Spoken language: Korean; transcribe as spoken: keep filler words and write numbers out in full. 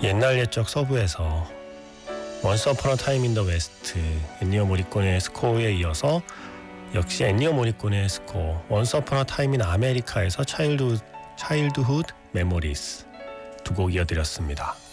옛날 옛적 서부에서 Once Upon a Time in the West, 엔니오 모리코네의 스코어에 이어서 역시 엔니오 모리코네의 스코어 Once Upon a Time in America에서 Childhood, Childhood Memories 두 곡 이어드렸습니다.